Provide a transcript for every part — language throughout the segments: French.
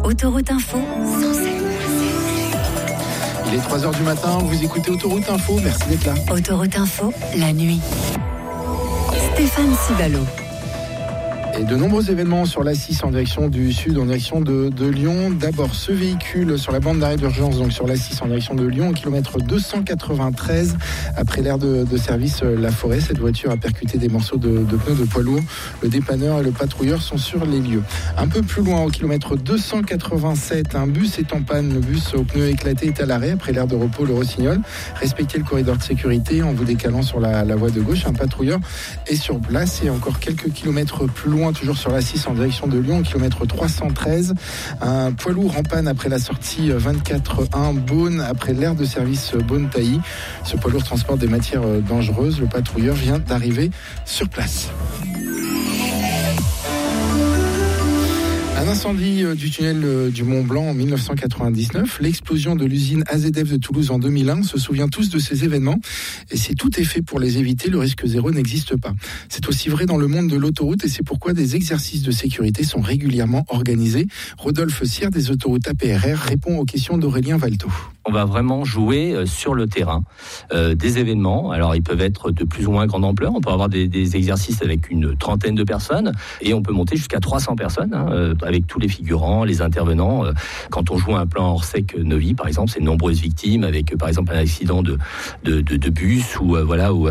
Autoroute Info, 107. Il est 3h du matin, vous écoutez Autoroute Info, merci d'être là. Autoroute Info, la nuit. Stéphane Cibalo. Et de nombreux événements sur l'A6 en direction du sud, en direction de Lyon. D'abord, ce véhicule sur la bande d'arrêt d'urgence, donc sur l'A6 en direction de Lyon, au kilomètre 293, après l'aire de service La Forêt. Cette voiture a percuté des morceaux de pneus de poids lourd. Le dépanneur et le patrouilleur sont sur les lieux. Un peu plus loin, au kilomètre 287, un bus est en panne. Le bus aux pneus éclatés est à l'arrêt après l'aire de repos Le Rossignol. Respectez le corridor de sécurité en vous décalant sur la voie de gauche. Un patrouilleur est sur place et encore quelques kilomètres plus loin, toujours sur l'A6 en direction de Lyon, kilomètre 313. Un poids lourd en panne après la sortie 24-1 Beaune, après l'aire de service Beaune-Tailly. Ce poids lourd transporte des matières dangereuses. Le patrouilleur vient d'arriver sur place. Un incendie du tunnel du Mont Blanc en 1999, l'explosion de l'usine AZF de Toulouse en 2001, on se souvient tous de ces événements. Et si tout est fait pour les éviter, le risque zéro n'existe pas. C'est aussi vrai dans le monde de l'autoroute et c'est pourquoi des exercices de sécurité sont régulièrement organisés. Rodolphe Cyr des autoroutes APRR répond aux questions d'Aurélien Valto. On va vraiment jouer sur le terrain des événements. Alors ils peuvent être de plus ou moins grande ampleur. On peut avoir des exercices avec une trentaine de personnes et on peut monter jusqu'à 300 personnes avec tous les figurants, les intervenants. Quand on joue un plan hors sec Novi, par exemple, c'est de nombreuses victimes avec par exemple un accident de bus ou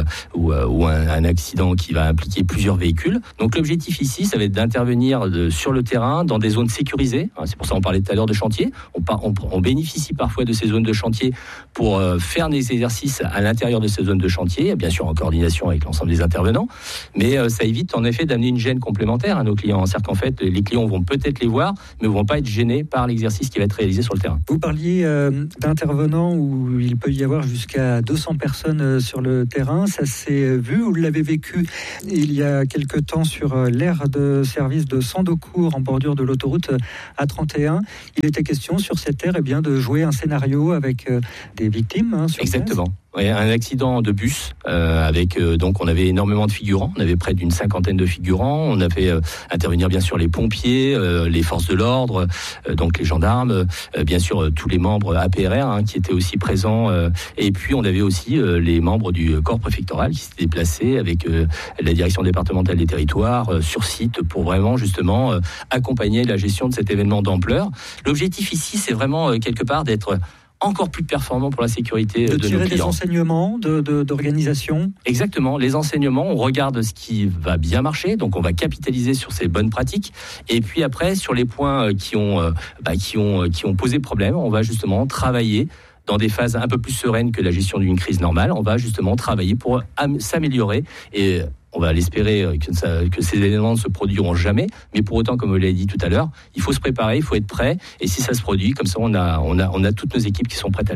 un accident qui va impliquer plusieurs véhicules. Donc l'objectif ici, ça va être d'intervenir sur le terrain dans des zones sécurisées. C'est pour ça qu'on parlait tout à l'heure de chantier. On bénéficie parfois de ces zones de chantier pour faire des exercices à l'intérieur de ces zones de chantier, bien sûr en coordination avec l'ensemble des intervenants, mais ça évite en effet d'amener une gêne complémentaire à nos clients. C'est-à-dire qu'en fait, les clients vont peut-être les voir, mais ne vont pas être gênés par l'exercice qui va être réalisé sur le terrain. Vous parliez d'intervenants où il peut y avoir jusqu'à 200 personnes sur le terrain. Ça s'est vu, vous l'avez vécu il y a quelque temps sur l'aire de service de Sandocourt en bordure de l'autoroute A31. Il était question sur cette aire de jouer un scénario avec des victimes sur Exactement. Ouais, un accident de bus avec donc on avait énormément de figurants, on avait près d'une cinquantaine de figurants, on a fait intervenir bien sûr les pompiers, les forces de l'ordre, donc les gendarmes, bien sûr tous les membres APRR qui étaient aussi présents, et puis on avait aussi les membres du corps préfectoral qui s'étaient déplacés avec la direction départementale des territoires sur site pour vraiment justement accompagner la gestion de cet événement d'ampleur. L'objectif ici, c'est vraiment quelque part d'être encore plus performant pour la sécurité de nos clients. De tirer des enseignements d'organisation. Exactement, les enseignements, on regarde ce qui va bien marcher, donc on va capitaliser sur ces bonnes pratiques, et puis après, sur les points qui ont posé problème, on va justement travailler dans des phases un peu plus sereines que la gestion d'une crise normale. On va justement travailler pour s'améliorer et on va l'espérer que ces événements ne se produiront jamais, mais pour autant, comme vous l'avez dit tout à l'heure, il faut se préparer, il faut être prêt, et si ça se produit, comme ça on a toutes nos équipes qui sont prêtes à